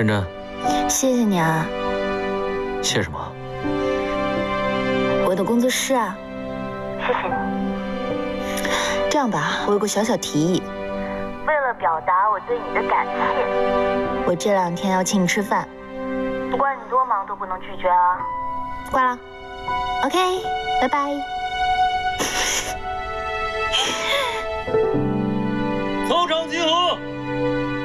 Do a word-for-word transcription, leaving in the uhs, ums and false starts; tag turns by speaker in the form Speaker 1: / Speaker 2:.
Speaker 1: 珍珍，
Speaker 2: 谢谢你啊。
Speaker 1: 谢什么？
Speaker 2: 我的工作室啊。谢谢你。这样吧，我有个小小提议。为了表达我对你的感谢，我这两天要请你吃饭，不管你多忙都不能拒绝啊。挂了。OK， 拜拜。
Speaker 1: 操场集合。